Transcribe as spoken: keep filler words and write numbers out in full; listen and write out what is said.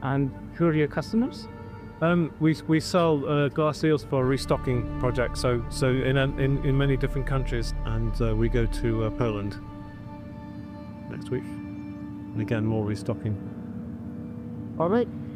And who are your customers? Um, we we sell uh, glass eels for restocking projects. So so in in in many different countries, and uh, we go to uh, Poland next week, and again more restocking. All right.